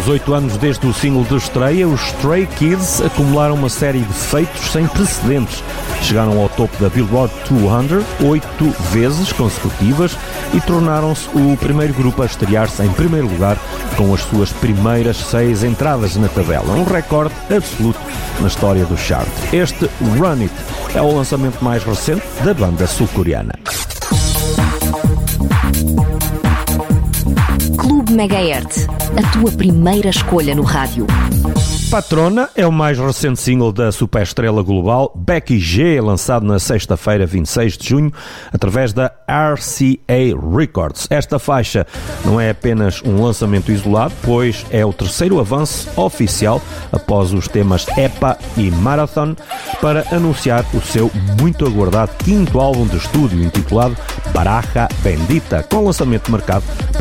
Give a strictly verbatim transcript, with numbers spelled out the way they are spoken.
Nos oito anos desde o single de estreia, os Stray Kids acumularam uma série de feitos sem precedentes. Chegaram ao topo da Billboard duzentos oito vezes consecutivas e tornaram-se o primeiro grupo a estrear-se em primeiro lugar com as suas primeiras seis entradas na tabela, um recorde absoluto na história do chart. Este Run It é o lançamento mais recente da banda sul-coreana. Clube Megahertz, a tua primeira escolha no rádio. Patrona é o mais recente single da superestrela global Becky G, lançado na sexta-feira, vinte e seis de junho, através da R C A Records. Esta faixa não é apenas um lançamento isolado, pois é o terceiro avanço oficial após os temas EPA e Marathon para anunciar o seu muito aguardado quinto álbum de estúdio, intitulado Baraja Bendita, com lançamento marcado para